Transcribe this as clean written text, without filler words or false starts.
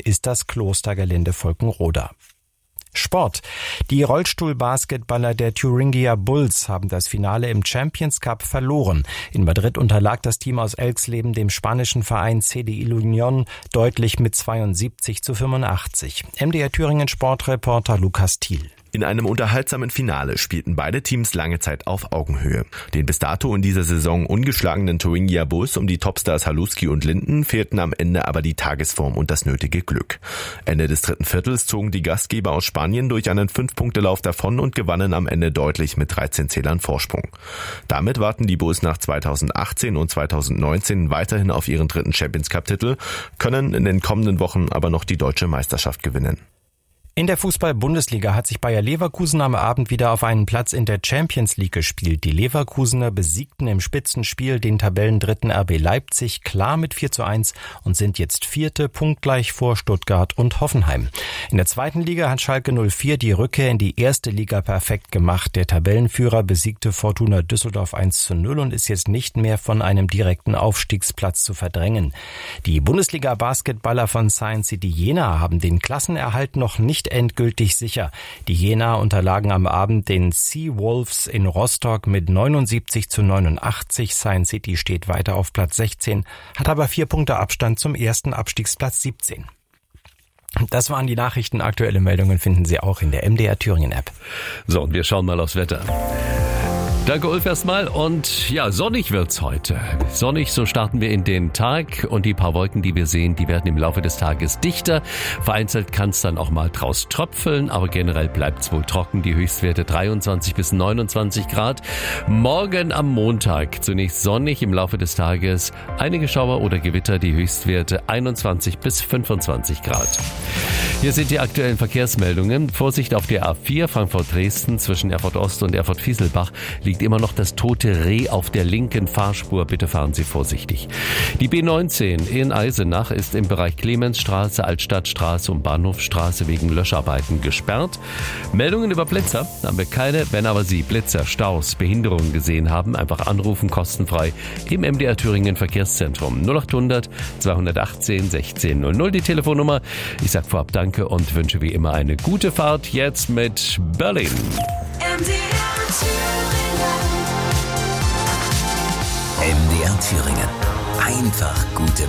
ist das Klostergelände Volkenroda. Sport. Die Rollstuhlbasketballer der Thuringia Bulls haben das Finale im Champions Cup verloren. In Madrid unterlag das Team aus Elxleben dem spanischen Verein CDI Union deutlich mit 72-85. MDR Thüringen Sportreporter Lukas Thiel. In einem unterhaltsamen Finale spielten beide Teams lange Zeit auf Augenhöhe. Den bis dato in dieser Saison ungeschlagenen Thuringia Bulls um die Topstars Haluski und Linden fehlten am Ende aber die Tagesform und das nötige Glück. Ende des dritten Viertels zogen die Gastgeber aus Spanien durch einen 5-Punkte-Lauf davon und gewannen am Ende deutlich mit 13 Zählern Vorsprung. Damit warten die Bulls nach 2018 und 2019 weiterhin auf ihren dritten Champions-Cup-Titel, können in den kommenden Wochen aber noch die deutsche Meisterschaft gewinnen. In der Fußball-Bundesliga hat sich Bayer Leverkusen am Abend wieder auf einen Platz in der Champions League gespielt. Die Leverkusener besiegten im Spitzenspiel den Tabellendritten RB Leipzig klar mit 4:1 und sind jetzt Vierte, punktgleich vor Stuttgart und Hoffenheim. In der zweiten Liga hat Schalke 04 die Rückkehr in die erste Liga perfekt gemacht. Der Tabellenführer besiegte Fortuna Düsseldorf 1:0 und ist jetzt nicht mehr von einem direkten Aufstiegsplatz zu verdrängen. Die Bundesliga-Basketballer von Science City Jena haben den Klassenerhalt noch nicht endgültig sicher. Die Jenaer unterlagen am Abend den Seawolves in Rostock mit 79-89. Science City steht weiter auf Platz 16, hat aber 4 Punkte Abstand zum ersten Abstiegsplatz 17. Das waren die Nachrichten. Aktuelle Meldungen finden Sie auch in der MDR Thüringen App. So, und wir schauen mal aufs Wetter. Danke, Ulf, erstmal. Und ja, sonnig wird's heute. Sonnig, so starten wir in den Tag. Und die paar Wolken, die wir sehen, die werden im Laufe des Tages dichter. Vereinzelt kann es dann auch mal draus tröpfeln, aber generell bleibt's wohl trocken. Die Höchstwerte 23 bis 29 Grad. Morgen am Montag zunächst sonnig, im Laufe des Tages einige Schauer oder Gewitter. Die Höchstwerte 21 bis 25 Grad. Hier sind die aktuellen Verkehrsmeldungen. Vorsicht auf der A4 Frankfurt-Dresden zwischen Erfurt Ost und Erfurt-Fieselbach liegt immer noch das tote Reh auf der linken Fahrspur. Bitte fahren Sie vorsichtig. Die B19 in Eisenach ist im Bereich Clemensstraße, Altstadtstraße und Bahnhofstraße wegen Löscharbeiten gesperrt. Meldungen über Blitzer haben wir keine. Wenn aber Sie Blitzer, Staus, Behinderungen gesehen haben, einfach anrufen, kostenfrei im MDR Thüringen Verkehrszentrum 0800 218 16 00 die Telefonnummer. Ich sage vorab Danke und wünsche wie immer eine gute Fahrt. Jetzt mit Berlin. MDR Thüringen. Einfach gute